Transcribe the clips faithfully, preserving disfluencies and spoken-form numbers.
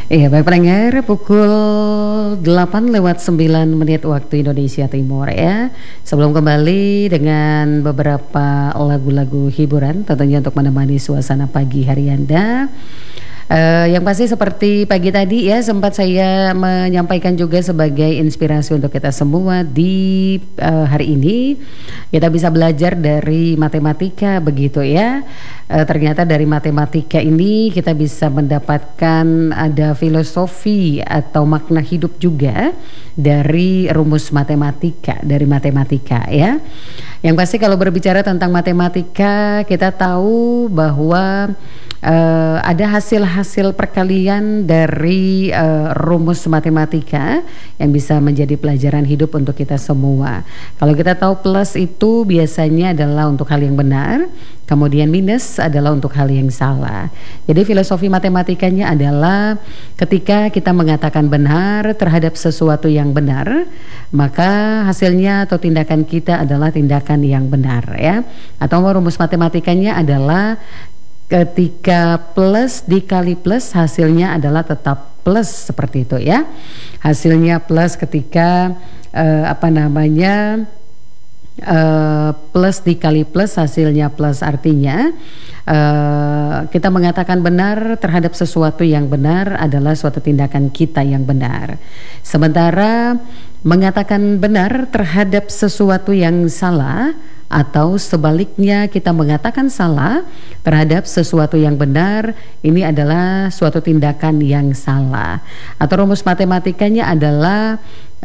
Iya, baik pendengar, pukul delapan lewat sembilan menit waktu Indonesia Timur ya. Sebelum kembali dengan beberapa lagu-lagu hiburan tentunya untuk menemani suasana pagi hari Anda. Uh, yang pasti seperti pagi tadi ya, sempat saya menyampaikan juga sebagai inspirasi untuk kita semua di uh, hari ini kita bisa belajar dari matematika begitu ya. Uh, ternyata dari matematika ini kita bisa mendapatkan ada filosofi atau makna hidup juga dari rumus matematika, dari matematika ya. Yang pasti kalau berbicara tentang matematika kita tahu bahwa Uh, ada hasil-hasil perkalian dari uh, rumus matematika yang bisa menjadi pelajaran hidup untuk kita semua. Kalau kita tahu plus itu biasanya adalah untuk hal yang benar, kemudian minus adalah untuk hal yang salah. Jadi filosofi matematikanya adalah ketika kita mengatakan benar terhadap sesuatu yang benar, maka hasilnya atau tindakan kita adalah tindakan yang benar ya. Atau rumus matematikanya adalah ketika plus dikali plus hasilnya adalah tetap plus seperti itu ya. Hasilnya plus ketika uh, apa namanya uh, plus dikali plus hasilnya plus, artinya uh, kita mengatakan benar terhadap sesuatu yang benar adalah suatu tindakan kita yang benar. Sementara mengatakan benar terhadap sesuatu yang salah atau sebaliknya kita mengatakan salah terhadap sesuatu yang benar, ini adalah suatu tindakan yang salah. Atau rumus matematikanya adalah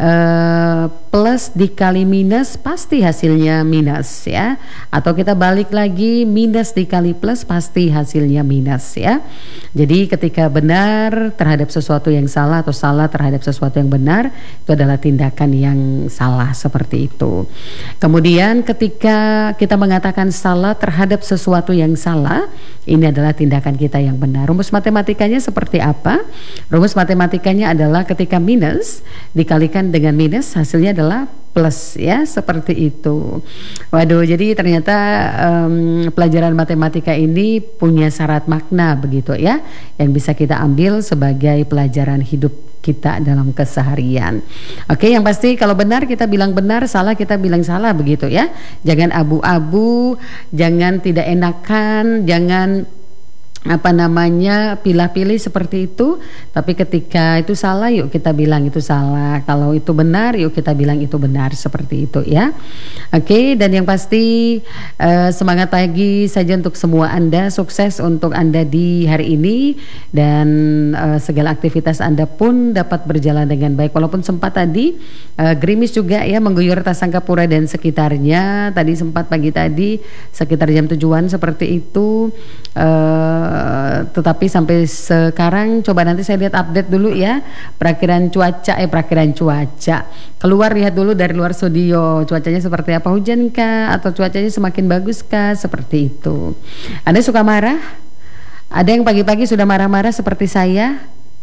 Uh, plus dikali minus pasti hasilnya minus ya. Atau kita balik lagi, minus dikali plus pasti hasilnya minus ya. Jadi ketika benar terhadap sesuatu yang salah atau salah terhadap sesuatu yang benar, itu adalah tindakan yang salah seperti itu. Kemudian ketika kita mengatakan salah terhadap sesuatu yang salah, ini adalah tindakan kita yang benar. Rumus matematikanya seperti apa? Rumus matematikanya adalah ketika minus dikalikan dengan minus hasilnya adalah plus ya, seperti itu. Waduh, jadi ternyata um, pelajaran matematika ini punya syarat makna begitu ya, yang bisa kita ambil sebagai pelajaran hidup kita dalam keseharian. Oke, yang pasti kalau benar kita bilang benar, salah kita bilang salah begitu ya. Jangan abu-abu, jangan tidak enakan, jangan apa namanya pilih-pilih seperti itu. Tapi ketika itu salah, yuk kita bilang itu salah. Kalau itu benar, yuk kita bilang itu benar, seperti itu ya. Oke, dan yang pasti uh, semangat pagi saja untuk semua Anda, sukses untuk Anda di hari ini, dan uh, segala aktivitas Anda pun dapat berjalan dengan baik. Walaupun sempat tadi uh, gerimis juga ya mengguyur Tasangkapura dan sekitarnya. Tadi sempat pagi tadi sekitar jam tujuan seperti itu. Uh, Uh, tetapi sampai sekarang coba nanti saya lihat update dulu ya perakiran cuaca eh perakiran cuaca keluar, lihat dulu dari luar studio cuacanya seperti apa, hujan kah atau cuacanya semakin bagus kah, seperti itu. Anda suka marah? Ada yang pagi-pagi sudah marah-marah seperti saya?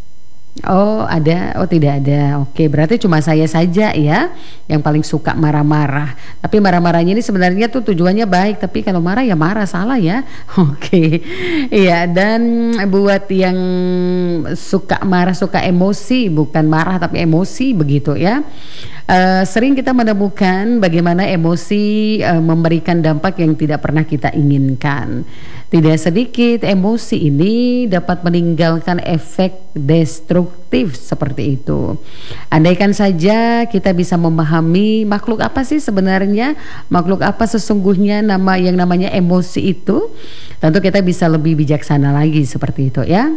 Oh ada, oh tidak ada. Oke, berarti cuma saya saja ya yang paling suka marah-marah. Tapi marah-marahnya ini sebenarnya tuh tujuannya baik, tapi kalau marah ya marah, salah ya. Oke, iya. Dan buat yang suka marah, suka emosi, bukan marah tapi emosi begitu ya. Uh, sering kita menemukan bagaimana emosi uh, memberikan dampak yang tidak pernah kita inginkan. Tidak sedikit emosi ini dapat meninggalkan efek destruktif seperti itu. Andaikan saja kita bisa memahami makhluk apa sih sebenarnya, makhluk apa sesungguhnya nama yang namanya emosi itu, tentu kita bisa lebih bijaksana lagi seperti itu ya.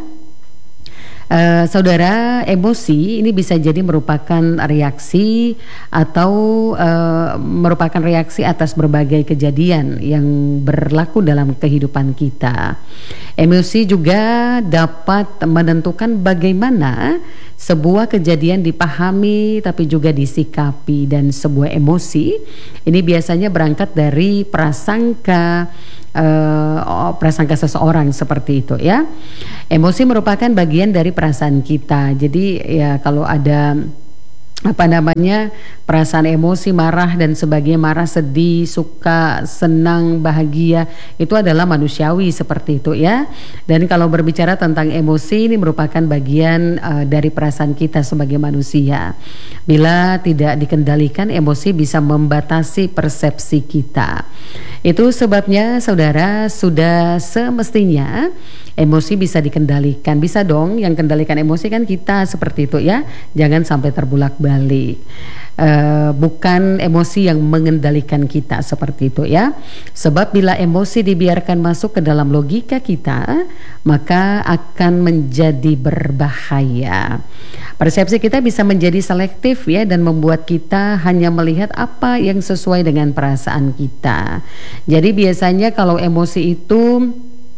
Uh, saudara, emosi ini bisa jadi merupakan reaksi atau uh, merupakan reaksi atas berbagai kejadian yang berlaku dalam kehidupan kita. Emosi juga dapat menentukan bagaimana sebuah kejadian dipahami tapi juga disikapi, dan sebuah emosi ini biasanya berangkat dari prasangka uh, prasangka seseorang seperti itu ya. Emosi merupakan bagian dari perasaan kita. Jadi ya kalau ada apa namanya perasaan emosi, marah dan sebagainya, marah, sedih, suka, senang, bahagia itu adalah manusiawi seperti itu ya. Dan kalau berbicara tentang emosi, ini merupakan bagian uh, dari perasaan kita sebagai manusia. Bila tidak dikendalikan, emosi bisa membatasi persepsi kita. Itu sebabnya saudara, sudah semestinya emosi bisa dikendalikan. Bisa dong, yang kendalikan emosi kan kita seperti itu ya. Jangan sampai terbulak balik. Uh, bukan emosi yang mengendalikan kita seperti itu ya. Sebab bila emosi dibiarkan masuk ke dalam logika kita, maka akan menjadi berbahaya. Persepsi kita bisa menjadi selektif ya, dan membuat kita hanya melihat apa yang sesuai dengan perasaan kita. Jadi biasanya kalau emosi itu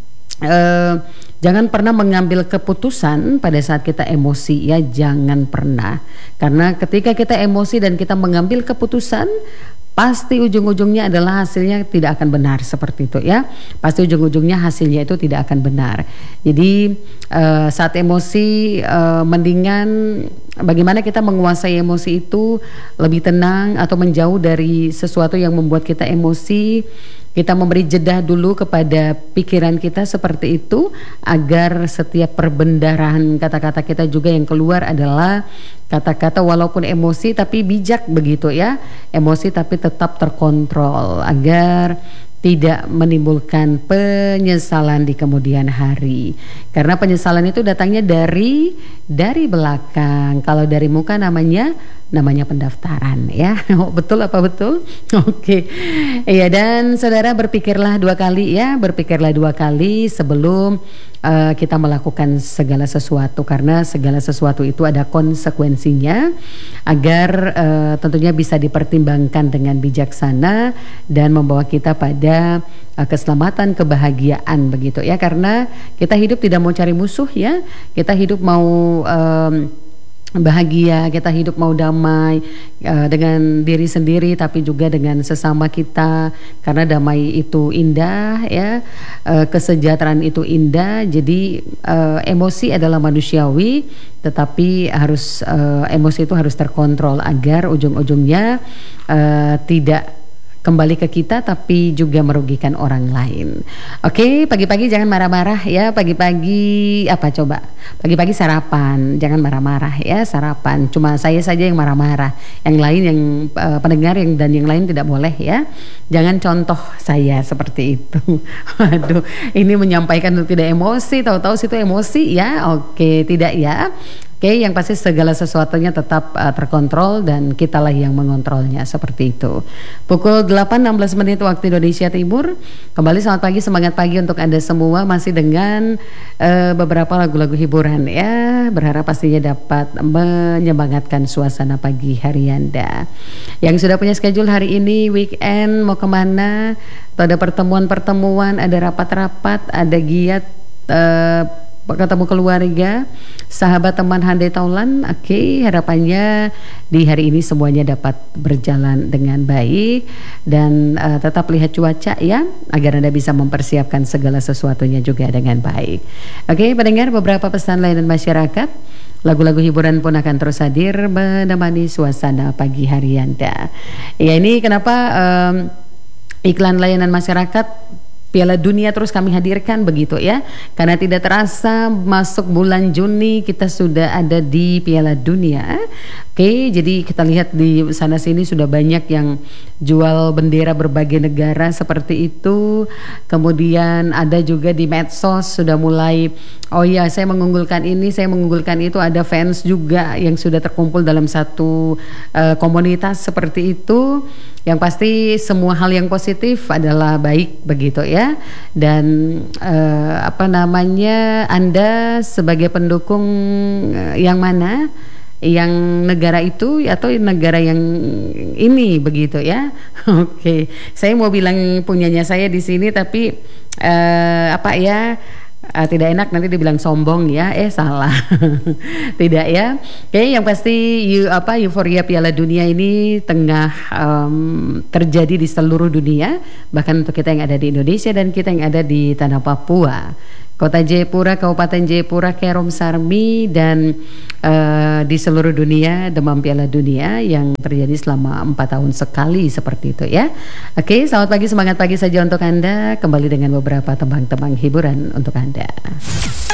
Uh, jangan pernah mengambil keputusan pada saat kita emosi ya, jangan pernah. Karena ketika kita emosi dan kita mengambil keputusan, pasti ujung-ujungnya adalah hasilnya tidak akan benar seperti itu ya. Pasti ujung-ujungnya hasilnya itu tidak akan benar. Jadi uh, saat emosi uh, mendingan bagaimana kita menguasai emosi itu lebih tenang atau menjauh dari sesuatu yang membuat kita emosi. Kita memberi jeda dulu kepada pikiran kita seperti itu, agar setiap perbendaharaan kata-kata kita juga yang keluar adalah kata-kata walaupun emosi tapi bijak begitu ya. Emosi tapi tetap terkontrol agar tidak menimbulkan penyesalan di kemudian hari. Karena penyesalan itu datangnya dari dari belakang. Kalau dari muka namanya namanya pendaftaran ya. Oh, betul apa betul? Oke. Iya, dan saudara berpikirlah dua kali ya, berpikirlah dua kali sebelum uh, kita melakukan segala sesuatu, karena segala sesuatu itu ada konsekuensinya, agar uh, tentunya bisa dipertimbangkan dengan bijaksana dan membawa kita pada uh, keselamatan, kebahagiaan begitu ya. Karena kita hidup tidak mau cari musuh ya, kita hidup mau um, bahagia, kita hidup mau damai uh, dengan diri sendiri tapi juga dengan sesama kita, karena damai itu indah ya, uh, kesejahteraan itu indah. Jadi uh, emosi adalah manusiawi, tetapi harus uh, emosi itu harus terkontrol agar ujung-ujungnya uh, tidak kembali ke kita tapi juga merugikan orang lain. Oke, pagi-pagi jangan marah-marah ya. Pagi-pagi apa coba? Pagi-pagi sarapan, jangan marah-marah ya, sarapan. Cuma saya saja yang marah-marah. Yang lain yang uh, pendengar yang dan yang lain tidak boleh ya. Jangan contoh saya seperti itu. Waduh, ini menyampaikan tidak emosi, tahu-tahu situ emosi ya. Oke, tidak ya. Oke, yang pasti segala sesuatunya tetap uh, terkontrol dan kitalah yang mengontrolnya seperti itu. Pukul delapan enam belas menit waktu Indonesia Timur. Kembali selamat pagi, semangat pagi untuk Anda semua, masih dengan uh, beberapa lagu-lagu hiburan ya. Berharap pastinya dapat menyemangatkan suasana pagi hari Anda. Yang sudah punya schedule hari ini weekend mau kemana? Atau ada pertemuan-pertemuan, ada rapat-rapat, ada giat uh, ketemu keluarga, sahabat, teman, handai taulan. Oke, okay, harapannya di hari ini semuanya dapat berjalan dengan baik dan uh, tetap lihat cuaca ya, agar Anda bisa mempersiapkan segala sesuatunya juga dengan baik. Oke, okay, pendengar, beberapa pesan layanan masyarakat, lagu-lagu hiburan pun akan terus hadir menemani suasana pagi hari Anda. Ya, ini kenapa um, iklan layanan masyarakat Piala Dunia terus kami hadirkan begitu ya, karena tidak terasa masuk bulan Juni kita sudah ada di Piala Dunia. Oke, jadi kita lihat di sana sini sudah banyak yang jual bendera berbagai negara seperti itu. Kemudian ada juga di medsos sudah mulai, oh ya saya mengunggulkan ini, saya mengunggulkan itu. Ada fans juga yang sudah terkumpul dalam satu uh, komunitas seperti itu. Yang pasti semua hal yang positif adalah baik begitu ya. Dan uh, apa namanya, Anda sebagai pendukung uh, yang mana? Yang negara itu atau negara yang ini begitu ya. Oke, saya mau bilang punyanya saya di sini tapi uh, apa ya, uh, tidak enak nanti dibilang sombong ya. Eh salah. Tidak ya. Oke, yang pasti you, apa euforia Piala Dunia ini tengah um, terjadi di seluruh dunia, bahkan untuk kita yang ada di Indonesia dan kita yang ada di tanah Papua. Kota Jayapura, Kabupaten Jayapura, Kerom Sarmi, dan uh, di seluruh dunia demam Piala Dunia yang terjadi selama empat tahun sekali seperti itu ya. Oke, selamat pagi, semangat pagi saja untuk Anda. Kembali dengan beberapa tembang-tembang hiburan untuk Anda.